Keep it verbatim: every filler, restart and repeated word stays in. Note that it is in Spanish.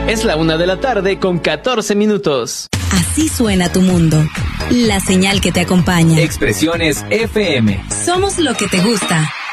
Es la una de la tarde con catorce minutos. Así suena tu mundo. La señal que te acompaña. Expresiones F M. Somos lo que te gusta.